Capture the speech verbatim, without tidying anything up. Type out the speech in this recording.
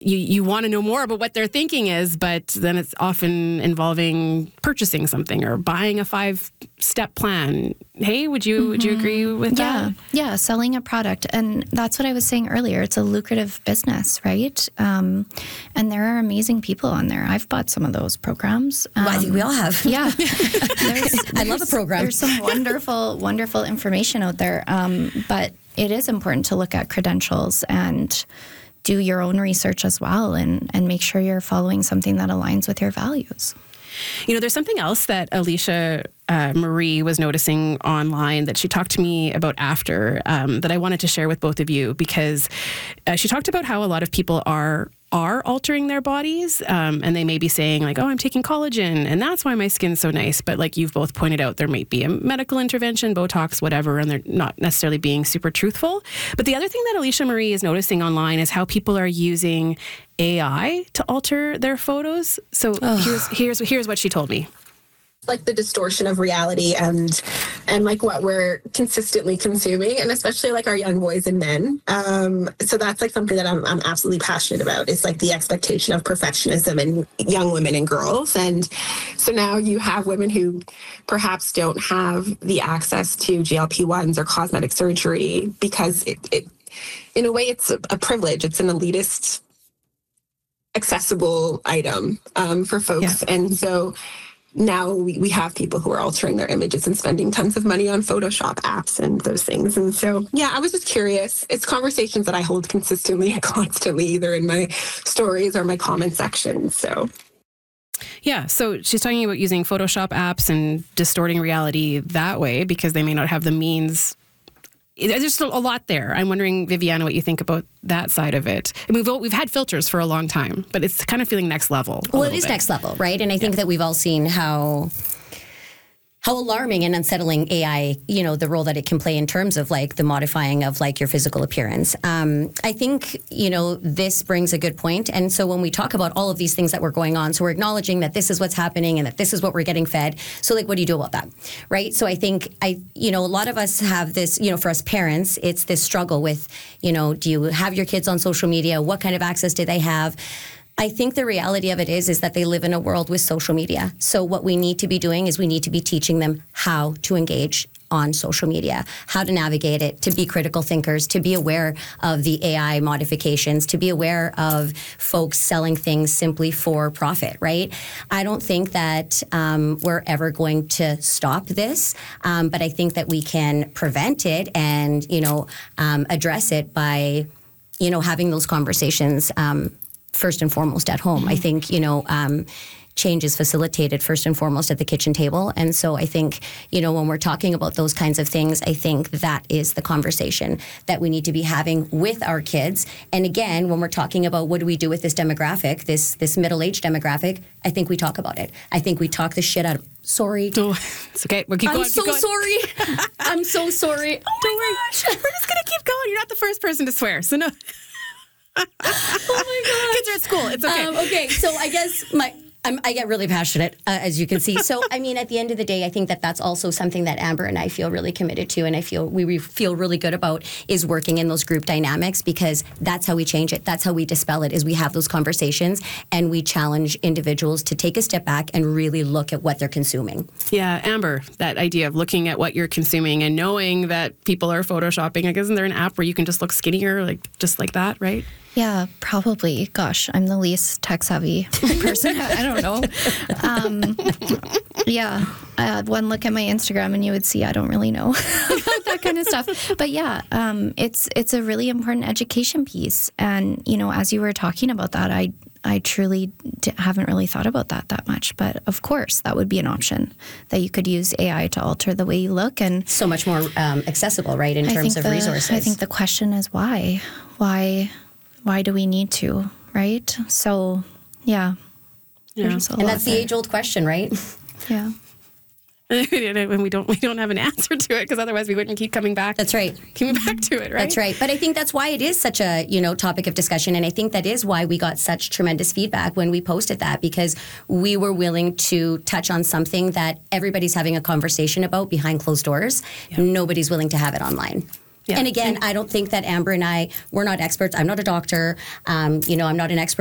you, you want to know more about what their thinking is, but then it's often involving purchasing something or buying a five-step plan. Hey, would you mm-hmm. would you agree with yeah. that? Yeah, selling a product. And that's what I was saying earlier. It's a lucrative business, right? Um, and there are amazing people on there. I've bought some of those programs. Um, well, I think we all have. Yeah. there's, I love the program. There's some wonderful, wonderful information out there. Um, but it is important to look at credentials and do your own research as well, and, and make sure you're following something that aligns with your values. You know, there's something else that Alicia uh, Marie was noticing online that she talked to me about after um, that I wanted to share with both of you, because uh, she talked about how a lot of people are are altering their bodies, um, and they may be saying like, oh, I'm taking collagen and that's why my skin's so nice. But like you've both pointed out, there might be a medical intervention, Botox, whatever, and they're not necessarily being super truthful. But the other thing that Alicia Marie is noticing online is how people are using A I to alter their photos. So here's here's here's what she told me. Like the distortion of reality and and like what we're consistently consuming, and especially like our young boys and men. Um, so that's like something that I'm I'm absolutely passionate about. It's like the expectation of perfectionism in young women and girls. And so now you have women who perhaps don't have the access to G L P ones or cosmetic surgery because it, it in a way it's a, a privilege. It's an elitist accessible item um, for folks. Yeah. And so now we, we have people who are altering their images and spending tons of money on Photoshop apps and those things. And so, yeah, I was just curious. It's conversations that I hold consistently and constantly, either in my stories or my comment sections. So, yeah, so she's talking about using Photoshop apps and distorting reality that way because they may not have the means. There's still a lot there. I'm wondering, Viviana, what you think about that side of it. I mean, we've, we've had filters for a long time, but it's kind of feeling next level. Well, it is bit. next level, right? And I think yeah. that we've all seen how how alarming and unsettling A I, you know, the role that it can play in terms of like the modifying of like your physical appearance. Um, I think, you know, this brings a good point. And so when we talk about all of these things that were going on, so we're acknowledging that this is what's happening and that this is what we're getting fed. So like, what do you do about that? Right. So I think I, you know, a lot of us have this, you know, for us parents, it's this struggle with, you know, do you have your kids on social media? What kind of access do they have? I think the reality of it is, is that they live in a world with social media. So what we need to be doing is we need to be teaching them how to engage on social media, how to navigate it, to be critical thinkers, to be aware of the A I modifications, to be aware of folks selling things simply for profit, right? I don't think that um, we're ever going to stop this, um, but I think that we can prevent it and, you know, um, address it by, you know, having those conversations um, first and foremost at home. Mm-hmm. I think, you know, um, change is facilitated first and foremost at the kitchen table. And so I think, you know, when we're talking about those kinds of things, I think that is the conversation that we need to be having with our kids. And again, when we're talking about what do we do with this demographic, this this middle-aged demographic, I think we talk about it. I think we talk the shit out of Sorry. Oh, it's okay. We'll keep I'm going. so keep going. sorry. I'm so sorry. Oh Don't my worry. gosh. We're just going to keep going. You're not the first person to swear, so no. Oh my gosh. Kids are at school. It's okay. Um, okay, so I guess my... I'm, I get really passionate, uh, as you can see. So, I mean, at the end of the day, I think that that's also something that Amber and I feel really committed to, and I feel we re- feel really good about is working in those group dynamics, because that's how we change it. That's how we dispel it, is we have those conversations and we challenge individuals to take a step back and really look at what they're consuming. Yeah, Amber, that idea of looking at what you're consuming and knowing that people are photoshopping. Like, isn't there an app where you can just look skinnier, like just like that, right? Yeah, probably. Gosh, I'm the least tech-savvy person. I don't know. Um, yeah, uh, one look at my Instagram and you would see I don't really know about that kind of stuff. But yeah, um, it's it's a really important education piece. And, you know, as you were talking about that, I I truly d- haven't really thought about that that much. But of course, that would be an option, that you could use A I to alter the way you look. And so much more um, accessible, right, in I terms of the, resources. I think the question is why? Why... Why do we need to, right? So, yeah. yeah. And that's the age-old question, right? Yeah. And we don't we don't have an answer to it, because otherwise we wouldn't keep coming back. That's right. Coming back to it, right? That's right. But I think that's why it is such a, you know, topic of discussion. And I think that is why we got such tremendous feedback when we posted that, because we were willing to touch on something that everybody's having a conversation about behind closed doors. Yeah. Nobody's willing to have it online. Yeah. And again, I don't think that Amber and I, we're not experts. I'm not a doctor. Um, you know, I'm not an expert